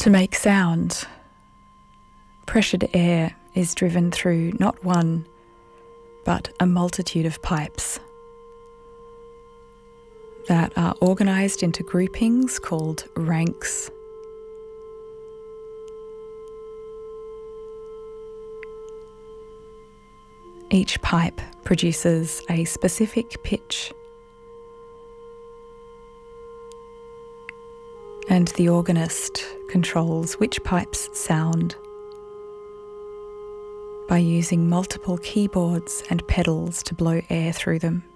To make sound, pressured air is driven through not one, but a multitude of pipes that are organised into groupings called ranks. Each pipe produces a specific pitch, and the organist controls which pipes sound by using multiple keyboards and pedals to blow air through them.